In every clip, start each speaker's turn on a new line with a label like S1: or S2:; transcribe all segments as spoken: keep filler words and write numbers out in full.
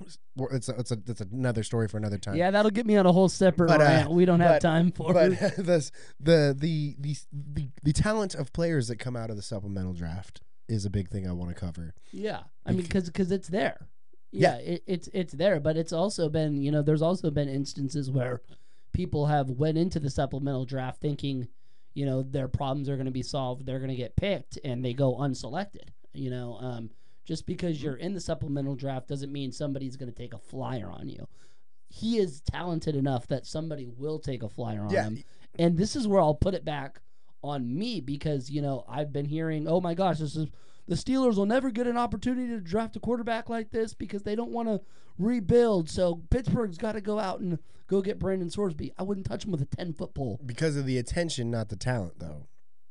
S1: Well, It's a, it's a, it's another story for another time.
S2: Yeah, that'll get me on a whole separate
S1: But, uh,
S2: rant. We don't have
S1: but-
S2: time for
S1: But
S2: it.
S1: this, the, the the the the talent of players that come out of the supplemental draft is a big thing I want to cover.
S2: Yeah, I mean,
S1: Bec-
S2: because it's there.
S1: Yeah.
S2: Yeah, it, it's it's there, but it's also been, you know, there's also been instances where people have went into the supplemental draft thinking, you know, their problems are going to be solved, they're going to get picked, and they go unselected. You know, um, just because you're in the supplemental draft doesn't mean somebody's going to take a flyer on you. He is talented enough that somebody will take a flyer on
S1: Yeah.
S2: him, and this is where I'll put it back on me because, you know, I've been hearing, oh my gosh, this is the Steelers will never get an opportunity to draft a quarterback like this because they don't want to rebuild. So Pittsburgh's got to go out and go get Brandon Sorsby. I wouldn't touch him with a ten-foot pole.
S1: Because of the attention, not the talent, though.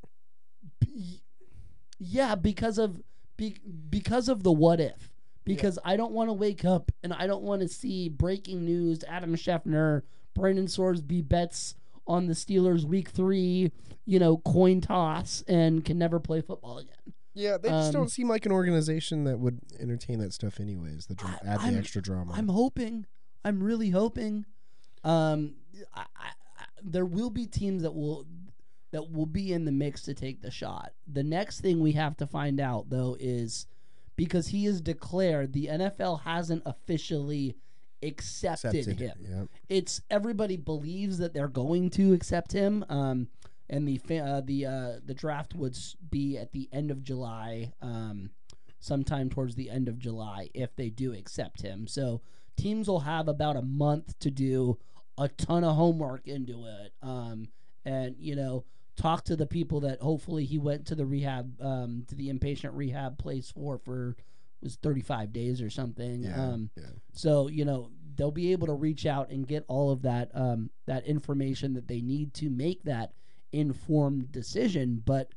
S2: B- Yeah, because of be, because of the what if. Because I don't want to wake up and I don't want to see breaking news, Adam Scheffner, Brandon Sorsby bets on the Steelers week three, you know, coin toss and can never play football again.
S1: Yeah, they just
S2: Um,
S1: don't seem like an organization that would entertain that stuff anyways. The dra-
S2: I-
S1: add the
S2: I'm-
S1: extra drama.
S2: I'm hoping. I'm really hoping. Um, I, I, I, there will be teams that will that will be in the mix to take the shot. The next thing we have to find out though is because he is declared, the N F L hasn't officially accepted,
S1: Accepted,
S2: him.
S1: yeah.
S2: It's everybody believes that they're going to accept him. Um, and the fa- uh, the uh, the draft would s- be at the end of July. Um, sometime towards the end of July if they do accept him. So teams will have about a month to do a ton of homework into it. Um, and, you know, talk to the people that hopefully he went to the rehab, um, to the inpatient rehab place for, for it was thirty-five days or something.
S1: Yeah,
S2: Um,
S1: yeah.
S2: so, you know, they'll be able to reach out and get all of that, um, that information that they need to make that informed decision. But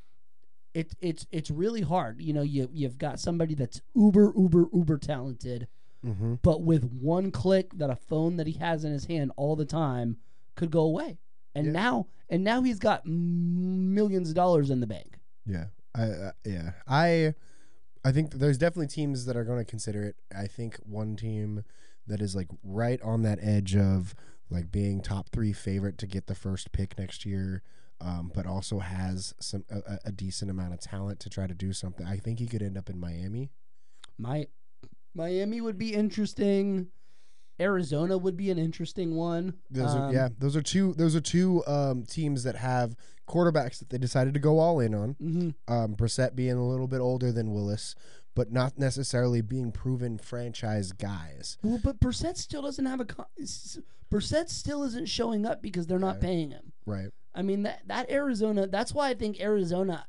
S2: It, it's it's really hard. You know, you, you've got somebody that's uber, uber, uber talented,
S1: Mm-hmm.
S2: but with one click that a phone that he has in his hand all the time could go away. And
S1: Yeah.
S2: now and now he's got millions of dollars in the bank.
S1: Yeah, I uh, yeah I I think there's definitely teams that are going to consider it. I think one team that is like right on that edge of like being top three favorite to get the first pick next year, um, but also has some a, a decent amount of talent to try to do something. I think he could end up in Miami.
S2: My Miami would be interesting. Arizona would be an interesting one.
S1: Those are,
S2: Um,
S1: yeah, those are two. Those are two um, teams that have quarterbacks that they decided to go all in on.
S2: mhm.
S1: Um, Brissett being a little bit older than Willis, but not necessarily being proven franchise guys.
S2: Well, but Brissett still doesn't have a. Con- s- Brissett still isn't showing up because they're not
S1: Yeah.
S2: paying him.
S1: Right.
S2: I mean that that Arizona. That's why I think Arizona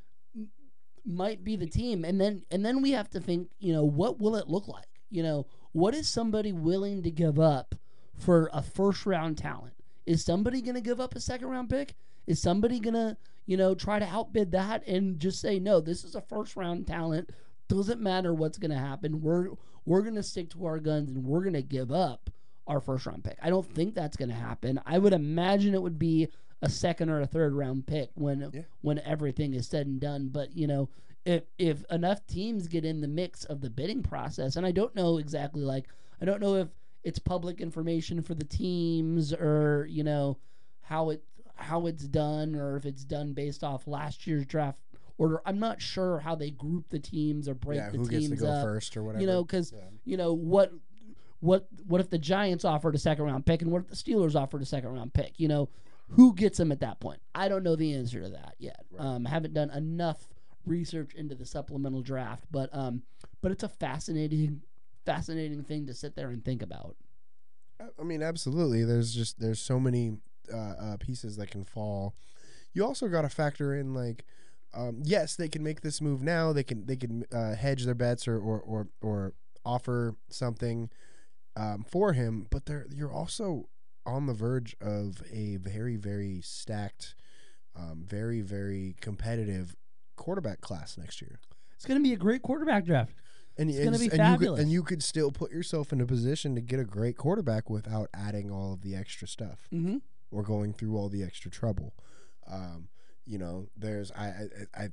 S2: m- might be the team. And then and then we have to think. You know, what will it look like? You know, what is somebody willing to give up for a first round talent? Is somebody going to give up a second round pick? Is somebody going to, you know, try to outbid that and just say, no, this is a first round talent. Doesn't matter what's going to happen. We're we're going to stick to our guns and we're going to give up our first round pick. I don't think that's going to happen. I would imagine it would be a second or a third round pick when
S1: Yeah.
S2: when everything is said and done. But you know, if if enough teams get in the mix of the bidding process, and I don't know exactly, like I don't know if it's public information for the teams or you know how it how it's done or if it's done based off last year's draft order. I'm not sure how they group the teams or break
S1: Yeah,
S2: the
S1: who
S2: teams
S1: gets to go
S2: up.
S1: first or whatever.
S2: You know, because
S1: Yeah.
S2: you know what what what if the Giants offered a second round pick and what if the Steelers offered a second round pick? You know, who gets them at that point? I don't know the answer to that yet.
S1: Right.
S2: Um, haven't done enough research into the supplemental draft, but um, but it's a fascinating fascinating thing to sit there and think about.
S1: I mean, absolutely. There's just there's so many uh, uh, pieces that can fall. You also got to factor in like, um, yes, they can make this move now. They can they can uh, hedge their bets or or or, or offer something um, for him, but they're you're also on the verge of a very very stacked, um, very very competitive quarterback class next year.
S2: It's going to be a great quarterback draft.
S1: And
S2: It's gonna be
S1: and You
S2: fabulous.
S1: could, and you could still put yourself in a position to get a great quarterback without adding all of the extra stuff
S2: Mm-hmm.
S1: or going through all the extra trouble. Um, you know, there's I I I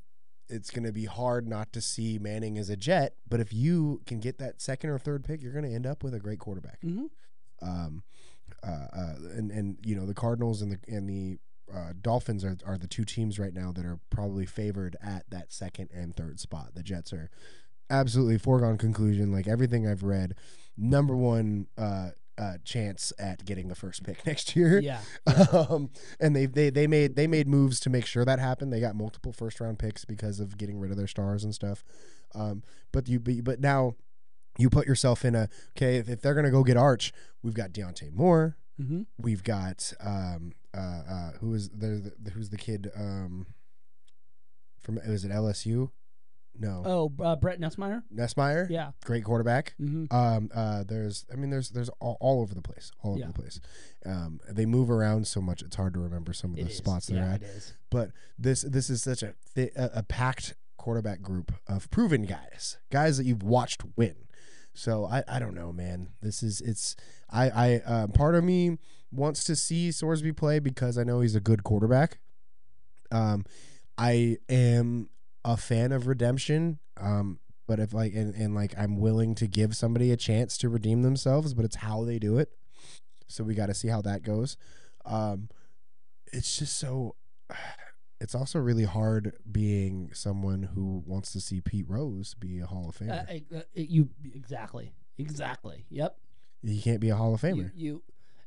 S1: it's going to be hard not to see Manning as a Jet. But if you can get that second or third pick, you're going to end up with a great quarterback.
S2: Mm-hmm.
S1: Um, uh, uh, and and you know the Cardinals and the and the uh, Dolphins are are the two teams right now that are probably favored at that second and third spot. The Jets are absolutely foregone conclusion. Like everything I've read, number one uh, uh, chance at getting the first pick next year.
S2: Yeah.
S1: Um, and they they they made they made moves to make sure that happened. They got multiple first round picks because of getting rid of their stars and stuff. Um, but you but, but now you put yourself in a okay. If, if they're gonna go get Arch, we've got Deontay Moore.
S2: Mm-hmm.
S1: We've got um uh uh who is the, the who's the kid um from was it L S U? No.
S2: Oh, uh, Brett Nussmeier.
S1: Nussmeier.
S2: Yeah.
S1: Great quarterback.
S2: Mm-hmm.
S1: Um uh there's I mean there's there's all, all over the place. All over
S2: Yeah.
S1: the place. Um they move around so much it's hard to remember some of
S2: It
S1: the
S2: is.
S1: spots they're
S2: yeah,
S1: at.
S2: it is.
S1: But this this is such a, thi- a a packed quarterback group of proven guys. Guys that you've watched win. So I, I don't know, man. This is it's I I uh, part of me wants to see Sorsby play because I know he's a good quarterback. Um, I am a fan of redemption. Um, but if like and, and like I'm willing to give somebody a chance to redeem themselves, but it's how they do it. So we got to see how that goes. Um, it's just so. It's also really hard being someone who wants to see Pete Rose be a Hall of
S2: Uh,
S1: Famer.
S2: uh, you exactly, exactly. Yep.
S1: He can't be a Hall of Famer.
S2: You, you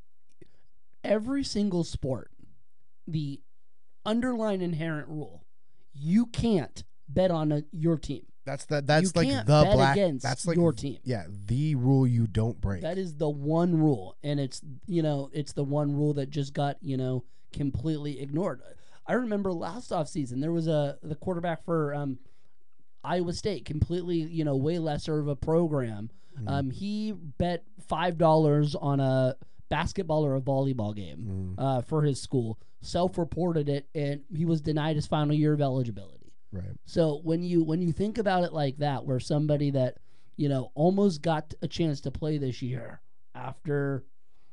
S2: every single sport, the underlying inherent rule, you can't bet on a, your team.
S1: That's the that's
S2: you
S1: like
S2: can't
S1: the
S2: bet
S1: black.
S2: against
S1: That's like
S2: your team.
S1: Yeah, the rule you don't break.
S2: That is the one rule, and it's you know it's the one rule that just got you know completely ignored. I remember last offseason there was a the quarterback for um, Iowa State, completely you know way lesser of a program.
S1: Mm-hmm.
S2: Um, he bet five dollars on a basketball or a volleyball game
S1: Mm-hmm.
S2: uh, for his school. Self-reported it, and he was denied his final year of eligibility.
S1: Right.
S2: So when you when you think about it like that, where somebody that you know almost got a chance to play this year after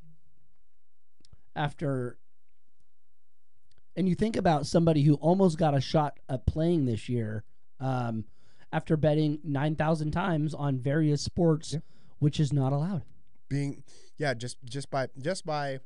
S2: after, and you think about somebody who almost got a shot at playing this year um, after betting nine thousand times on various sports,
S1: Yeah.
S2: which is not allowed.
S1: Being yeah, just just by just by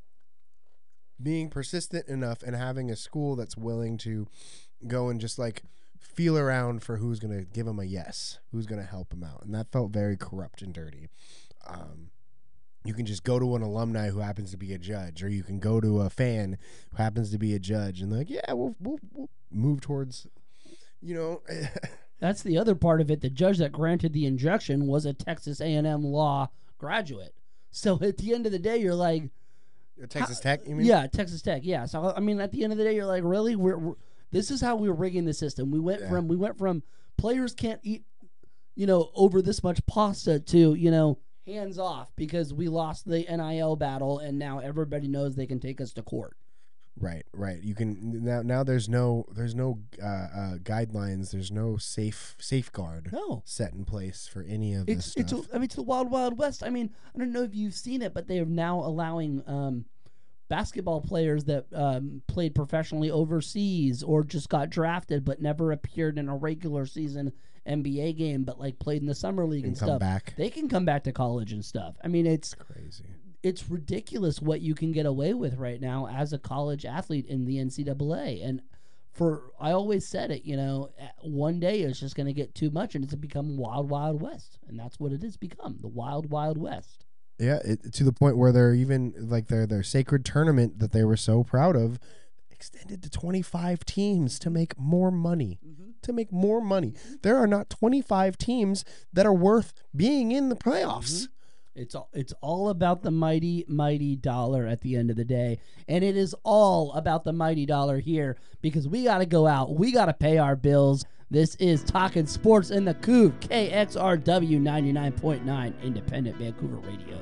S1: being persistent enough and having a school that's willing to go and just like feel around for who's going to give him a yes, who's going to help him out. And that felt very corrupt and dirty. Um, you can just go to an alumni who happens to be a judge, or you can go to a fan who happens to be a judge and like, yeah, we'll, we'll, we'll move towards, you know.
S2: That's the other part of it. The judge that granted the injunction was a Texas A and M law graduate. So at the end of the day, you're like,
S1: Texas
S2: how,
S1: Tech, you mean?
S2: Yeah, Texas Tech. Yeah. So I mean, at the end of the day, you're like, really? We're, we're this is how we're rigging the system. We went
S1: Yeah.
S2: from we went from players can't eat, you know, over this much pasta to you know hands off because we lost the N I L battle and now everybody knows they can take us to court.
S1: Right, right. You can now. Now there's no there's no uh, uh, guidelines. There's no safe safeguard
S2: No.
S1: set in place for any of
S2: It's
S1: this
S2: it's
S1: stuff.
S2: a, I mean it's the wild wild west. I mean I don't know if you've seen it, but they are now allowing um, basketball players that um, played professionally overseas or just got drafted but never appeared in a regular season N B A game, but like played in the summer league
S1: And
S2: and
S1: come
S2: stuff.
S1: back.
S2: They can come back to college and stuff. I mean it's
S1: Crazy.
S2: it's ridiculous what you can get away with right now as a college athlete in the N C double A. And for I always said it, you know, one day it's just going to get too much and it's become wild, wild west, and that's what it has become, the wild, wild west.
S1: Yeah, it, to the point where they're even like their their sacred tournament that they were so proud of extended to twenty-five teams to make more money.
S2: Mm-hmm.
S1: To make more money. There are not twenty-five teams that are worth being in the playoffs.
S2: Mm-hmm. It's all it's all about the mighty, mighty dollar at the end of the day. And it is all about the mighty dollar here because we got to go out. We got to pay our bills. This is Talking Sports in the Couve, K X R W ninety-nine point nine, Independent Vancouver Radio.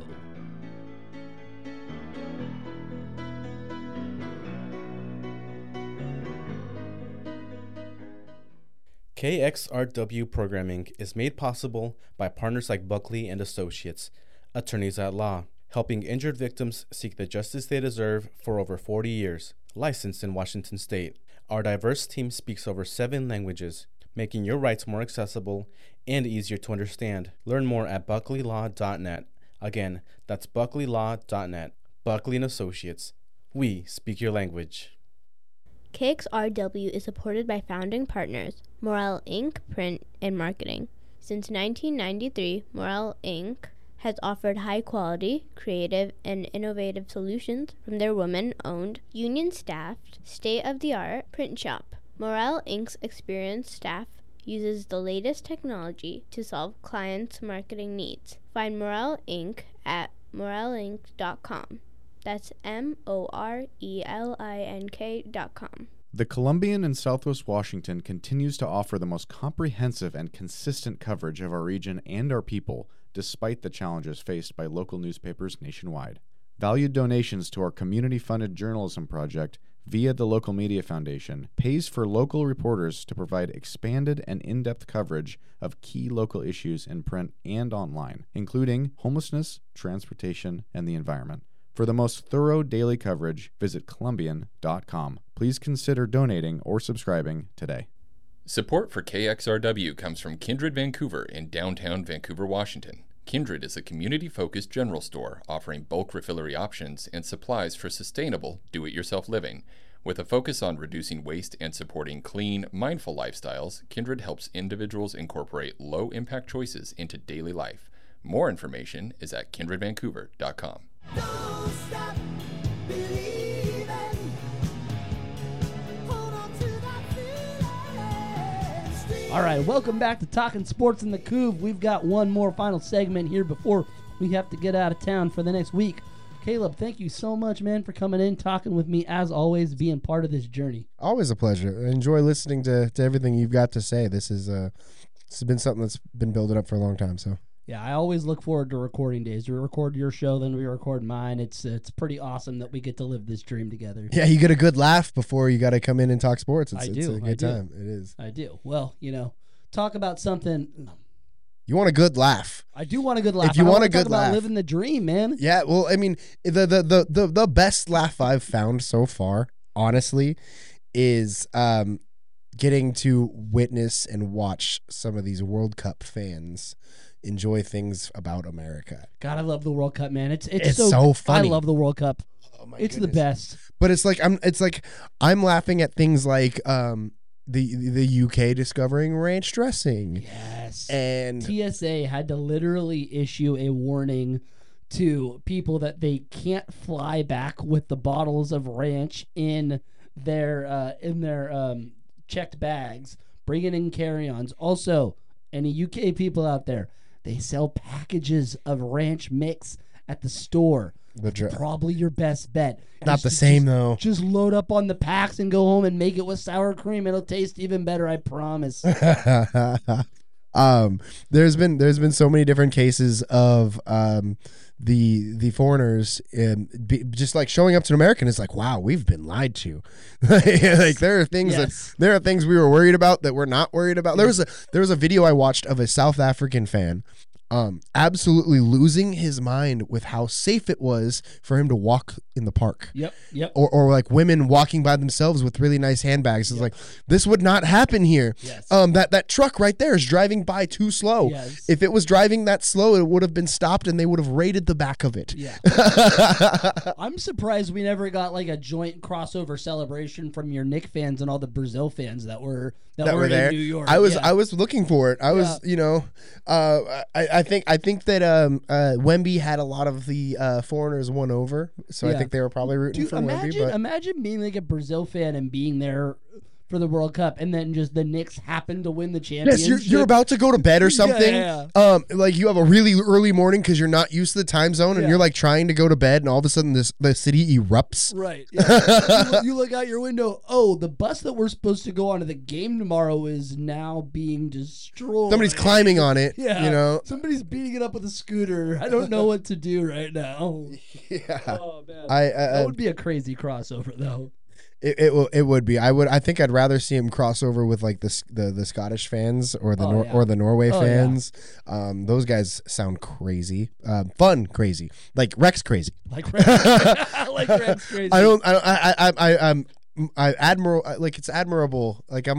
S3: K X R W programming is made possible by partners like Buckley and Associates, attorneys at law, helping injured victims seek the justice they deserve for over forty years, licensed in Washington State. Our diverse team speaks over seven languages, making your rights more accessible and easier to understand. Learn more at buckley law dot net. Again, that's buckley law dot net. Buckley and Associates. We speak your language.
S4: K X R W is supported by founding partners, Morel Incorporated. Print and Marketing. Since nineteen ninety-three, Morel Incorporated has offered high-quality, creative, and innovative solutions from their women-owned, union-staffed, state-of-the-art print shop. Morel Incorporated's experienced staff uses the latest technology to solve clients' marketing needs. Find Morel Incorporated at morel inc dot com. That's M O R E L I N K dot com.
S5: The Columbian in Southwest Washington continues to offer the most comprehensive and consistent coverage of our region and our people, despite the challenges faced by local newspapers nationwide. Valued donations to our community-funded journalism project via the Local Media Foundation pays for local reporters to provide expanded and in-depth coverage of key local issues in print and online, including homelessness, transportation, and the environment. For the most thorough daily coverage, visit Columbian dot com. Please consider donating or subscribing today.
S6: Support for K X R W comes from Kindred Vancouver in downtown Vancouver, Washington. Kindred is a community-focused general store offering bulk refillery options and supplies for sustainable, do-it-yourself living. With a focus on reducing waste and supporting clean, mindful lifestyles, Kindred helps individuals incorporate low-impact choices into daily life. More information is at kindred vancouver dot com.
S7: Don't stop believing. Hold on to that feeling.
S2: All right, welcome back to Talking Sports in the Couve. We've got one more final segment here before we have to get out of town for the next week. Caleb, thank you so much, man, for coming in, talking with me, as always, being part of this journey.
S1: Always a pleasure. I enjoy listening to, to everything you've got to say. This is uh, this has been something that's been building up for a long time. So
S2: Yeah, I always look forward to recording days. We record your show, then we record mine. It's it's pretty awesome that we get to live this dream together.
S1: yeah, you get a good laugh before you got to come in and talk sports. It's,
S2: I
S1: it's
S2: do,
S1: a
S2: I
S1: good
S2: do.
S1: time. It is.
S2: I do. Well, you know, talk about something.
S1: You want a good laugh.
S2: I do want a good laugh.
S1: If you
S2: I
S1: want
S2: wanna
S1: a good
S2: talk about
S1: laugh.
S2: living the dream, man.
S1: Yeah, well, I mean, the, the the the the best laugh I've found so far, honestly, is um, getting to witness and watch some of these World Cup fans enjoy things about America.
S2: God, I love the World Cup, man. It's it's,
S1: It's
S2: so,
S1: so funny.
S2: I love the World Cup.
S1: Oh my
S2: It's the
S1: goodness.
S2: best.
S1: But it's like I'm it's like I'm laughing at things like um the the U K discovering ranch dressing.
S2: Yes.
S1: And
S2: T S A had to literally issue a warning to people that they can't fly back with the bottles of ranch in their uh, in their um, checked bags, bringing in carry-ons. Also, any U K people out there, they sell packages of ranch mix at the store.
S1: the dr-
S2: Probably your best bet.
S1: not
S2: Just-
S1: the same
S2: just-
S1: though.
S2: Just load up on the packs and go home and make it with sour cream. It'll taste even better, I promise.
S1: um there's been there's been so many different cases of um the the foreigners um, be, just like showing up to an American is like, wow, we've been lied to. Like there are things
S2: Yes.
S1: that there are things we were worried about that we're not worried about. There was a there was a video I watched of a South African fan um absolutely losing his mind with how safe it was for him to walk in the park.
S2: Yep, yep.
S1: Or, or like women walking by themselves with really nice handbags. It's like, this would not happen here.
S2: Yes.
S1: Um, that, that truck right there is driving by too slow.
S2: Yes.
S1: If it was driving that slow, it would have been stopped and they would have raided the back of it.
S2: Yeah. I'm surprised we never got like a joint crossover celebration from your Knick fans and all the Brazil fans that were that,
S1: That
S2: were,
S1: were there.
S2: in New York.
S1: I was
S2: Yeah.
S1: I was looking for it. I was you know, uh, I, I think I think that um, uh, Wemby had a lot of the uh, foreigners won over, so I
S2: Yeah.
S1: think they were probably rooting
S2: Dude,
S1: for
S2: imagine
S1: Wemby. But
S2: imagine being like a Brazil fan and being there for the World Cup, and then just the Knicks happen to win the championship.
S1: yes, you're, you're about to go to bed or something.
S2: Yeah,
S1: Um, like you have a really early morning because you're not used to the time zone, and
S2: Yeah.
S1: you're like trying to go to bed, and all of a sudden this the city erupts.
S2: Right. Yeah. you, look- you look out your window. Oh, the bus that we're supposed to go on to the game tomorrow is now being destroyed.
S1: Somebody's climbing on it.
S2: Yeah.
S1: You know.
S2: Somebody's beating it up with a scooter. I don't know what to do right now.
S1: Yeah.
S2: Oh man.
S1: I, I,
S2: that
S1: I
S2: would be a crazy crossover though.
S1: it, it will it would be. I would I think I'd rather see him cross over with like the S- the, the Scottish fans or the
S2: Oh,
S1: Nor-
S2: yeah.
S1: or the Norway
S2: Oh, yeah.
S1: fans. Um, those guys sound crazy. Um, fun crazy. Like Rex crazy.
S2: Like Rex, like Rex crazy.
S1: I don't I I I I I'm I admiral like it's admirable. Like I'm like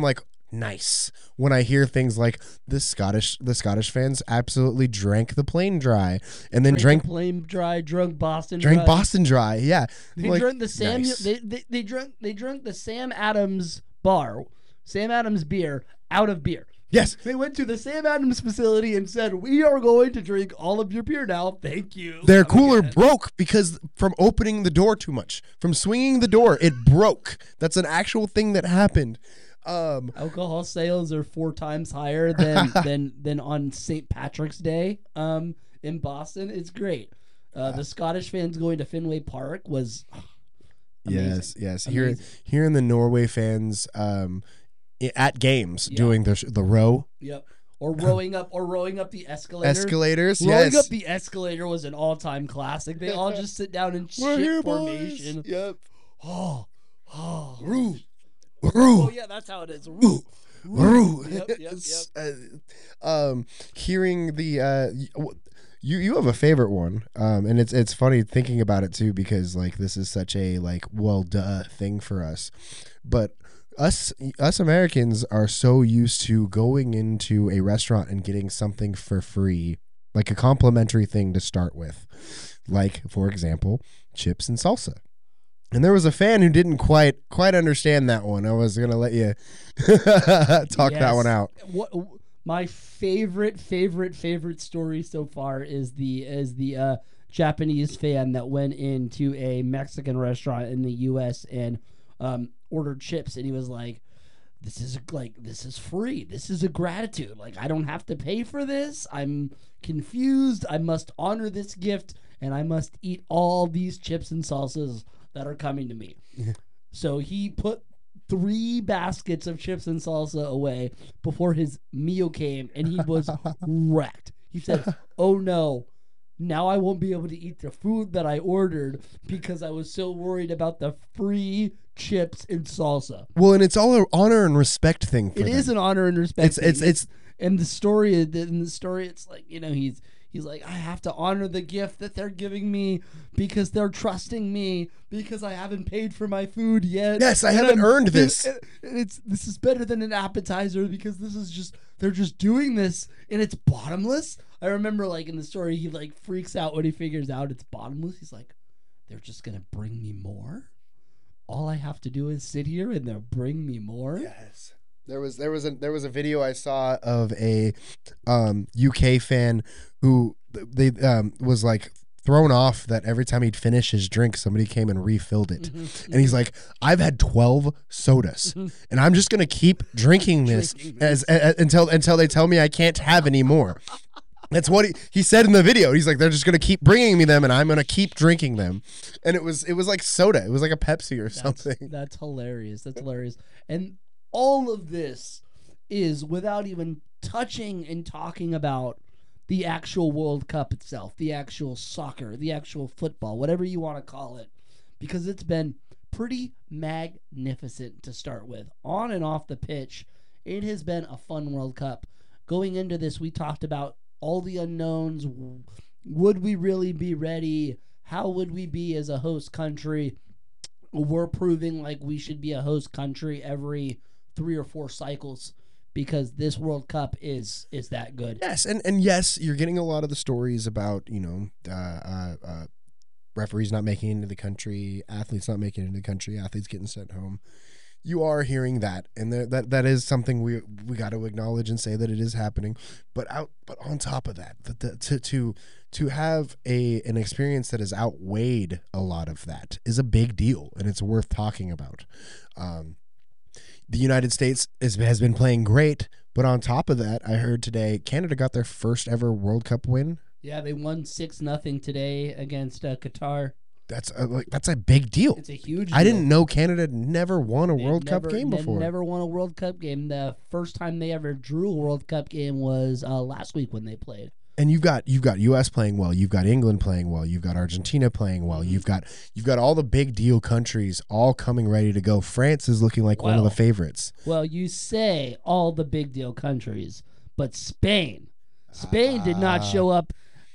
S1: nice when I hear things like the Scottish the Scottish fans absolutely drank the plane dry and then drank
S2: Flame Dry, drunk Boston
S1: drank
S2: Dry.
S1: Boston Dry. Yeah,
S2: They
S1: Like,
S2: drank the Sam.
S1: nice.
S2: They, they they drank they drank the Sam Adams bar, Sam Adams beer out of beer.
S1: yes.
S2: They went to the Sam Adams facility and said, "We are going to drink all of your beer now. Thank you."
S1: Their
S2: Come
S1: cooler
S2: again."
S1: broke because from opening the door too much, from swinging the door, it broke. That's an actual thing that happened. Um,
S2: Alcohol sales are four times higher than than than on Saint Patrick's Day um, in Boston. It's great. Uh, the Scottish fans going to Fenway Park was amazing.
S1: yes, yes. Here,
S2: Amazing.
S1: hearing the Norway fans um, i- at games
S2: Yeah.
S1: doing the the row
S2: Yep. Or rowing up or rowing up the escalator.
S1: escalators.
S2: Rowing
S1: Yes,
S2: up the escalator was an all-time classic. They all just sit down in
S1: we're
S2: shit
S1: here,
S2: formation.
S1: boys. Yep.
S2: Oh, oh,
S1: Roo,
S2: oh,
S1: roo,
S2: yeah, that's how it is.
S1: roo, roo.
S2: Yep, yep,
S1: It's, uh, um, hearing the uh, y- w- you you have a favorite one, um, and it's it's funny thinking about it too because like this is such a like well duh thing for us, but us us Americans are so used to going into a restaurant and getting something for free, like a complimentary thing to start with, like for example, chips and salsa. And there was a fan who didn't quite quite understand that one. I was gonna let you talk that
S2: Yes.
S1: one out.
S2: What my favorite, favorite, favorite story so far is the is the uh, Japanese fan that went into a Mexican restaurant in the U S and um, ordered chips, and he was like, "This is like this is free. This is a gratitude. Like I don't have to pay for this. I'm confused. I must honor this gift, and I must eat all these chips and salsas that are coming to me." So he put three baskets of chips and salsa away before his meal came, and he was wrecked. He said, "Oh no, now I won't be able to eat the food that I ordered because I was so worried about the free chips and salsa."
S1: Well, and it's all an honor and respect thing for
S2: It
S1: them.
S2: is an honor and respect.
S1: It's it's
S2: thing.
S1: it's
S2: And the story, in the story, it's like, you know, he's he's like, I have to honor the gift that they're giving me because they're trusting me because I haven't paid for my food yet.
S1: Yes, I
S2: And
S1: haven't
S2: I'm-
S1: earned this.
S2: and- and it's this is better than an appetizer because this is just they're just doing this and it's bottomless. I remember like in the story, he like freaks out when he figures out it's bottomless. He's like, they're just gonna bring me more. All I have to do is sit here and they'll bring me more.
S1: Yes. There was there was a there was a video I saw of a um, U K fan who they um, was like thrown off that every time he'd finish his drink, somebody came and refilled it,
S2: Mm-hmm.
S1: and he's like, "I've had twelve sodas, and I'm just gonna keep drinking this
S2: Drinking
S1: as, a- until until they tell me I can't have any more." That's what he, he said in the video. He's like, they're just gonna keep bringing me them, and I'm gonna keep drinking them. And it was it was like soda. It was like a Pepsi or
S2: That's,
S1: something.
S2: that's hilarious. That's hilarious. And all of this is without even touching and talking about the actual World Cup itself, the actual soccer, the actual football, whatever you want to call it, because it's been pretty magnificent to start with. On and off the pitch, it has been a fun World Cup. Going into this, we talked about all the unknowns. Would we really be ready? How would we be as a host country? We're proving like we should be a host country every three or four cycles because this World Cup is is that good.
S1: Yes, and, and yes, you're getting a lot of the stories about, you know, uh, uh, uh, referees not making it into the country, athletes not making it into the country, athletes getting sent home. You are hearing that, and there, that that is something we we got to acknowledge and say that it is happening. But out, but on top of that, the, the, to to to have a an experience that has outweighed a lot of that is a big deal, and it's worth talking about. Um, the United States is, has been playing great, but on top of that, I heard today Canada got their first ever World Cup win.
S2: Yeah, they won six nothing today against uh, Qatar.
S1: That's a, like that's a big deal.
S2: It's a huge.
S1: I
S2: deal.
S1: didn't know Canada had never won a
S2: They've
S1: World
S2: never,
S1: Cup game
S2: they've
S1: before.
S2: Never won a World Cup game. The first time they ever drew a World Cup game was uh, last week when they played.
S1: And you've got you've got U S playing well, you've got England playing well, you've got Argentina playing well,
S2: Mm-hmm.
S1: you've got you've got all the big deal countries all coming ready to go. France is looking like one of the
S2: Well,
S1: favorites.
S2: Well, you say all the big deal countries, but Spain, Spain did not
S1: Ah.
S2: show up.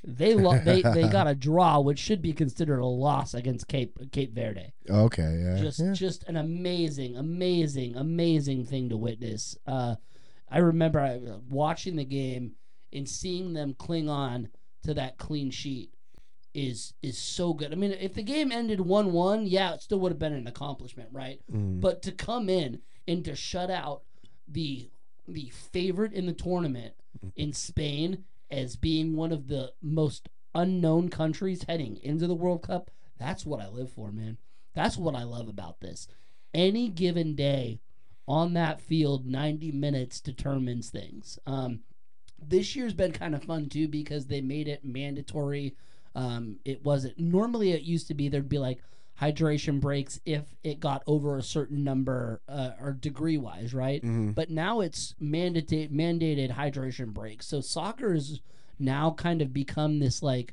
S2: They lo- they they got a draw, which should be considered a loss against Cape Cape Verde.
S1: Okay, yeah.
S2: Just
S1: yeah.
S2: just an amazing, amazing, amazing thing to witness. Uh, I remember I, watching the game and seeing them cling on to that clean sheet is is so good. I mean, if the game ended one one, yeah, it still would have been an accomplishment, right?
S1: Mm.
S2: But to come in and to shut out the the favorite in the tournament in Spain as being one of the most unknown countries heading into the World Cup, that's what I live for, man. That's what I love about this. Any given day on that field, ninety minutes determines things. Um, this year's been kind of fun, too, because they made it mandatory. Um, it wasn't... Normally, it used to be there'd be, like, hydration breaks if it got over a certain number uh, or degree-wise, right?
S1: Mhm.
S2: But now it's mandate mandated hydration breaks. So soccer has now kind of become this, like,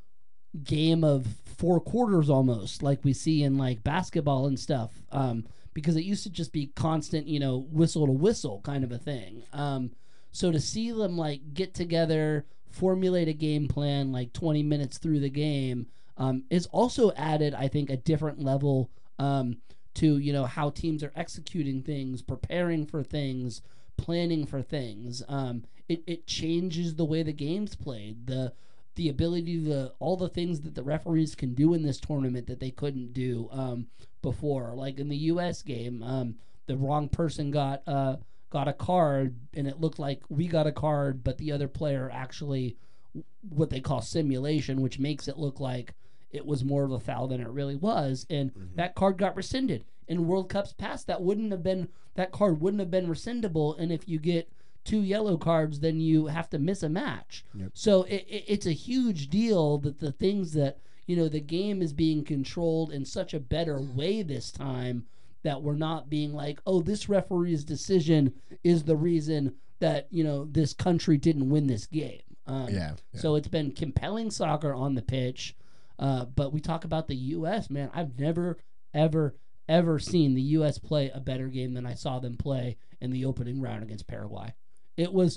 S2: game of four quarters almost, like we see in, like, basketball and stuff. Um, because it used to just be constant, you know, whistle to whistle kind of a thing. Um, so to see them, like, get together, formulate a game plan, like, twenty minutes through the game, um, is also added, I think, a different level um, to, you know, how teams are executing things, preparing for things, planning for things. Um, it, it changes the way the game's played. The the ability to, all the things that the referees can do in this tournament that they couldn't do um, before. Like in the U S game, um, the wrong person got uh, got a card, and it looked like we got a card, but the other player actually, what they call simulation, which makes it look like it was more of a foul than it really was, and
S1: Mm-hmm.
S2: that card got rescinded. In World Cups past, that wouldn't have been that card wouldn't have been rescindable, and if you get two yellow cards, then you have to miss a match.
S1: Yep.
S2: So it, it, it's a huge deal that the things that, you know, the game is being controlled in such a better way this time, that we're not being like, oh, this referee's decision is the reason that, you know, this country didn't win this game. Um,
S1: Yeah, yeah.
S2: So it's been compelling soccer on the pitch. Uh, but we talk about the U S, man. I've never, ever, ever seen the U S play a better game than I saw them play in the opening round against Paraguay. It was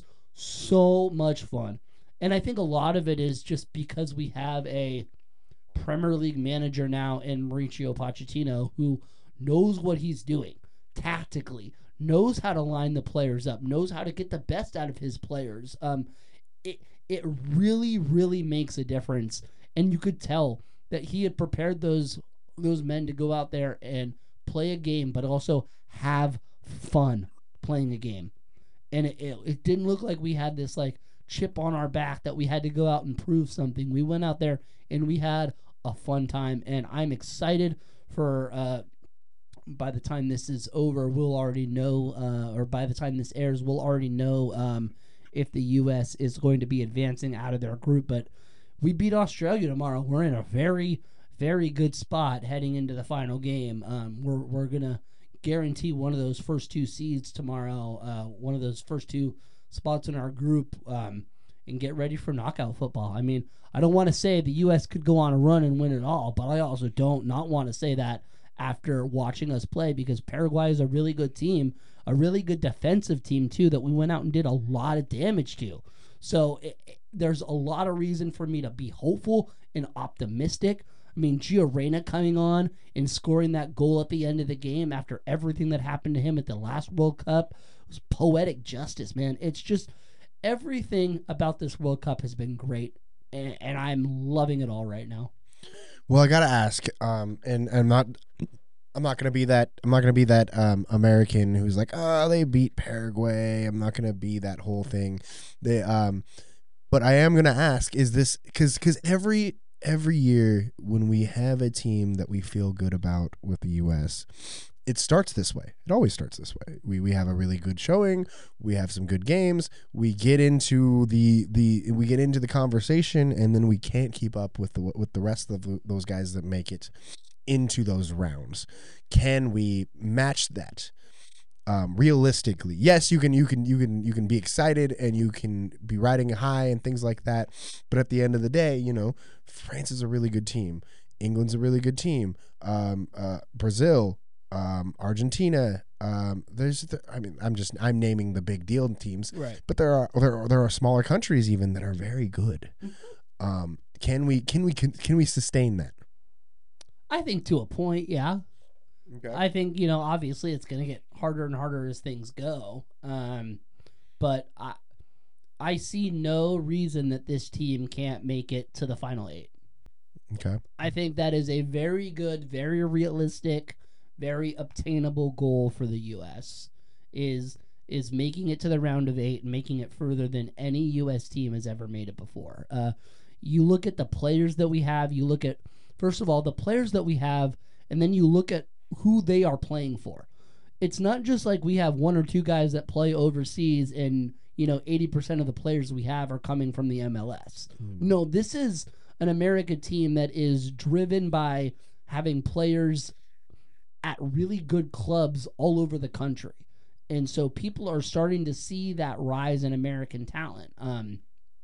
S2: so much fun. And I think a lot of it is just because we have a Premier League manager now in Mauricio Pochettino who knows what he's doing tactically, knows how to line the players up, knows how to get the best out of his players. Um, it it really, really makes a difference. And you could tell that he had prepared those those men to go out there and play a game, but also have fun playing a game. And it, it, it didn't look like we had this like chip on our back that we had to go out and prove something. We went out there and we had a fun time. And I'm excited for uh, by the time this is over, we'll already know, uh, or by the time this airs, we'll already know um, if the U S is going to be advancing out of their group. But we beat Australia tomorrow. We're in a very, very good spot heading into the final game. Um, we're we're gonna guarantee one of those first two seeds tomorrow. Uh, one of those first two spots in our group, um, and get ready for knockout football. I mean, I don't want to say the U S could go on a run and win it all, but I also don't not want to say that after watching us play, because Paraguay is a really good team, a really good defensive team too, that we went out and did a lot of damage to. So it, it, there's a lot of reason for me to be hopeful and optimistic. I mean, Gio Reyna coming on and scoring that goal at the end of the game after everything that happened to him at the last World Cup was poetic justice, man. It's just everything about this World Cup has been great, and, and I'm loving it all right now.
S1: Well, I gotta ask, um, and, and I'm not, I'm not gonna be that, I'm not gonna be that um, American who's like, oh, they beat Paraguay. I'm not gonna be that whole thing. They, um, but I am gonna ask, is this because because every every year when we have a team that we feel good about with the U S, it starts this way. It always starts this way. We we have a really good showing. We have some good games. We get into the the we get into the conversation, and then we can't keep up with the with the rest of the, those guys that make it into those rounds. Can we match that? Um, realistically, yes, you can, you can, you can, you can be excited and you can be riding high and things like that. But at the end of the day, you know, France is a really good team. England's a really good team. Um, uh, Brazil, um, Argentina. Um, there's, the, I mean, I'm just, I'm naming the big deal teams,
S2: Right.
S1: but there are, there are, there are smaller countries even that are very good. Um, can we can we can, can we sustain that?
S2: I think to a point, yeah.
S1: Okay.
S2: I think, you know, obviously it's going to get harder and harder as things go. Um, but I I see no reason that this team can't make it to the final eight.
S1: Okay.
S2: I think that is a very good, very realistic, very obtainable goal for the U S is is making it to the round of eight and making it further than any U S team has ever made it before. Uh, you look at the players that we have, you look at, first of all, the players that we have, and then you look at who they are playing for. It's not just like we have one or two guys that play overseas and, you know, eighty percent of the players we have are coming from the M L S. No, this is an America team that is driven by having players at really good clubs all over the country. And so people are starting to see that rise in American talent. Um,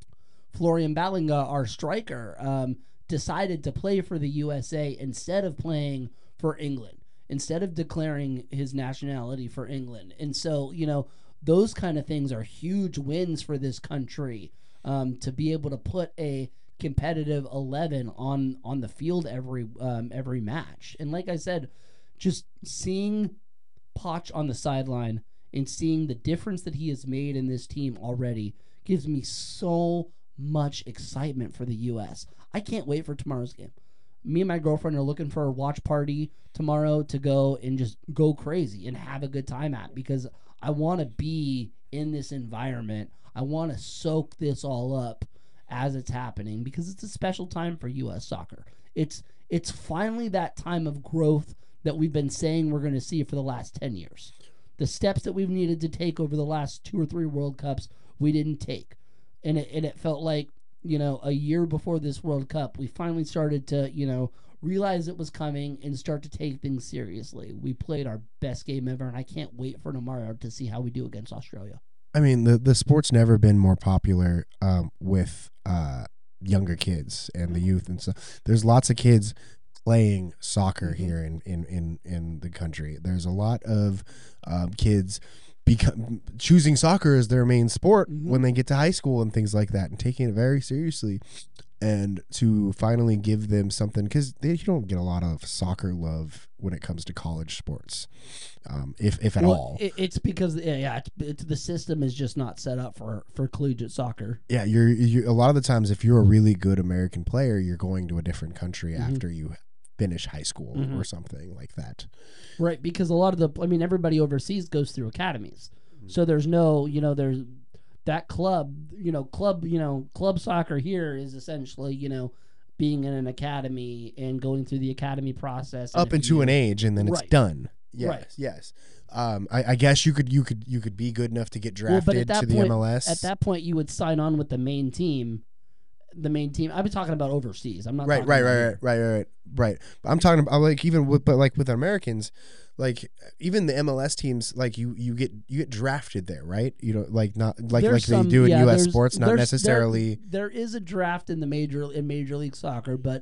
S2: Florian Ballinga, our striker, um, decided to play for the U S A instead of playing for England, instead of declaring his nationality for England. And so, you know, those kind of things are huge wins for this country, um, to be able to put a competitive eleven on on the field every um, every match. And like I said, just seeing Poch on the sideline and seeing the difference that he has made in this team already gives me so much excitement for the U S. I can't wait for tomorrow's game. Me and my girlfriend are looking for a watch party tomorrow to go and just go crazy and have a good time at, because I want to be in this environment. I want to soak this all up as it's happening, because it's a special time for U S soccer. It's it's finally that time of growth that we've been saying we're going to see for the last ten years. The steps that we've needed to take over the last two or three World Cups, we didn't take. And it, and it felt like, you know, a year before this World Cup, we finally started to, you know, realize it was coming and start to take things seriously. We played our best game ever, and I can't wait for tomorrow to see how we do against Australia.
S1: I mean, the the sport's never been more popular um, with uh, younger kids and the youth and stuff. There's lots of kids playing soccer
S2: Mm-hmm.
S1: here in, in, in, in the country. There's a lot of um, kids become choosing soccer as their main sport
S2: Mhm.
S1: when they get to high school and things like that, and taking it very seriously. And to finally give them something, because you don't get a lot of soccer love when it comes to college sports, um, if if at
S2: Well,
S1: all.
S2: It, it's because yeah, yeah it's, it's, the system is just not set up for, for collegiate soccer.
S1: Yeah, you're, you a lot of the times, if you're a really good American player, you're going to a different country
S2: Mhm.
S1: after you finish high school
S2: Mhm.
S1: or something like that.
S2: Right, because a lot of the, I mean, everybody overseas goes through academies.
S1: Mm-hmm.
S2: So there's no, you know, there's that club, you know, club, you know, club soccer here is essentially, you know, being in an academy and going through the academy process. and
S1: Up
S2: if
S1: into
S2: you-
S1: an age, and then it's
S2: Right.
S1: done. Yes,
S2: Right.
S1: yes. Um, I, I guess you could you could you could be good enough to get
S2: Well, but
S1: drafted
S2: at that
S1: to the
S2: point,
S1: M L S.
S2: At that point, you would sign on with the main team. The main team. I've been talking about overseas. I'm not
S1: right,
S2: talking
S1: right,
S2: about
S1: right,
S2: here.
S1: right, right, right, right. I'm talking about like even with but like with Americans, like even the M L S teams, like you you get you get drafted there, right? You know, like not like
S2: There's
S1: like
S2: some-
S1: they do in
S2: yeah,
S1: U S
S2: there's-
S1: sports, not
S2: there's-
S1: necessarily.
S2: There, there is a draft in the major in Major League Soccer, but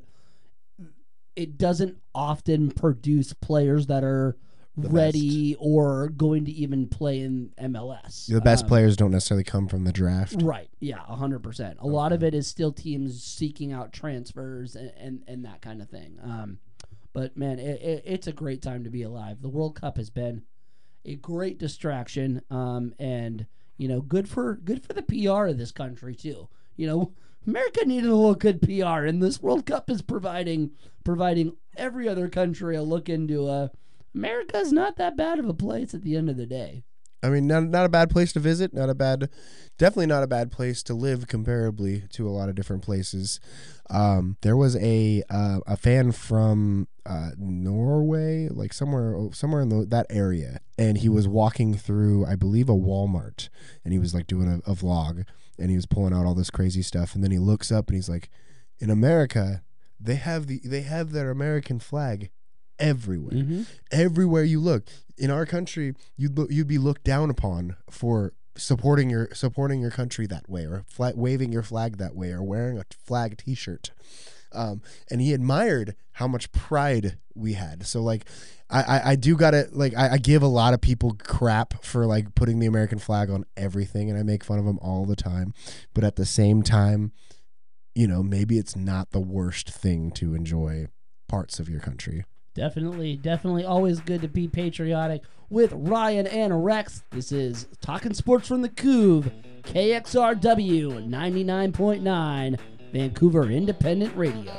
S2: it doesn't often produce players that are
S1: The
S2: ready or going to even play in M L S.
S1: The best
S2: Um,
S1: players don't necessarily come from the draft.
S2: Right. Yeah, a hundred percent. A lot of it is still teams seeking out transfers and, and, and that kind of thing. Um, but man, it, it, it's a great time to be alive. The World Cup has been a great distraction, um, and you know, good for good for the P R of this country too. You know, America needed a little good P R, and this World Cup is providing providing every other country a look into uh, America's not that bad of a place at the end of the day.
S1: I mean, not not a bad place to visit. Not a bad, definitely not a bad place to live comparably to a lot of different places. Um, there was a uh, a fan from uh, Norway, like somewhere somewhere in the, that area, and he was walking through, I believe, a Walmart, and he was like doing a, a vlog, and he was pulling out all this crazy stuff, and then he looks up and he's like, "In America, they have the they have their American flag everywhere."
S2: Mm-hmm.
S1: Everywhere you look in our country, you'd look, you'd be looked down upon for supporting your supporting your country that way, or flag, waving your flag that way, or wearing a flag T-shirt. Um, and he admired how much pride we had. So like, I I, I do gotta like I, I give a lot of people crap for like putting the American flag on everything, and I make fun of them all the time. But at the same time, you know, maybe it's not the worst thing to enjoy parts of your country.
S2: Definitely, definitely always good to be patriotic with Ryan and Rex. This is Talking Sports from the Couve, K X R W ninety-nine point nine, Vancouver Independent Radio.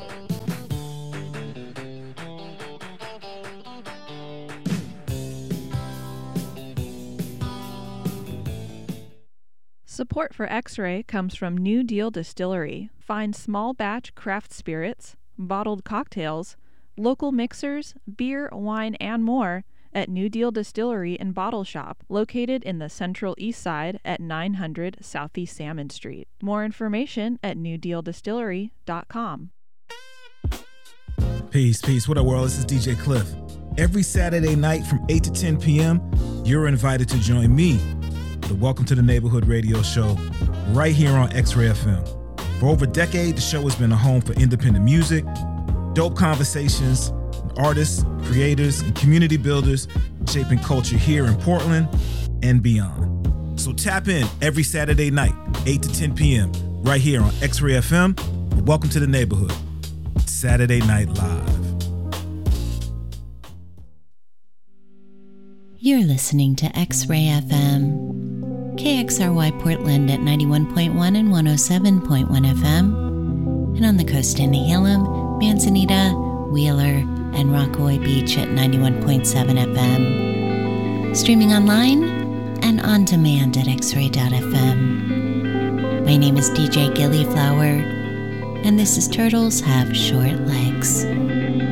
S8: Support for X-Ray comes from New Deal Distillery. Find small batch craft spirits, bottled cocktails, local mixers, beer, wine, and more at New Deal Distillery and Bottle Shop, located in the Central East Side at nine hundred Southeast Salmon Street. More information at new deal distillery dot com.
S9: Peace, peace. What up, world? This is D J Cliff. Every Saturday night from eight to ten p.m., you're invited to join me, the Welcome to the Neighborhood radio show, right here on X-Ray F M. For over a decade, the show has been a home for independent music, dope conversations, artists, creators, and community builders shaping culture here in Portland and beyond. So tap in every Saturday night, eight to ten p.m., right here on X-Ray F M. Welcome to the Neighborhood, Saturday Night Live.
S10: You're listening to X-Ray F M, K X R Y Portland at ninety-one point one and one oh seven point one F M, and on the coast in Nehalem, Manzanita, Wheeler, and Rockaway Beach at ninety-one point seven F M. Streaming online and on demand at x ray dot f m. My name is D J Gillyflower, and this is Turtles Have Short Legs.